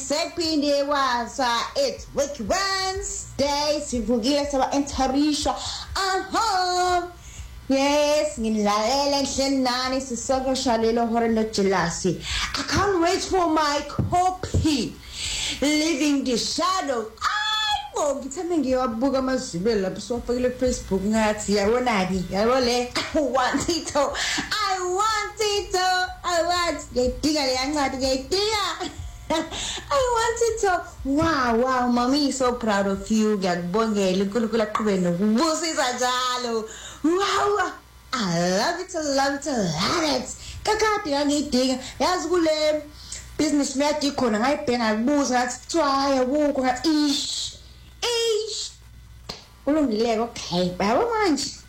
sephinde wasa it's Wiki Wednesday sivukile saba entarisha yes ngilalela enhleni nani sisokosha lelo hore no jealousy. I can't wait for my copy Living the Shadow. Ngithembe ngiyabuka amazibele lapho sofakile Facebook ngathi yabona ke yabo le I want it ngiyidinga le yancane ngiyidinga I want it. Wow, mommy is so proud of you. Ngiyakubongela uNkulunkulu aqhubeke nokubusisa njalo. Wow, I love it. Kakade ngiyidinga yazi kule business method ikhona ngayibhenga kubuza ngathi kuthiwa yabo ngathi ish ulungileke okay baba manje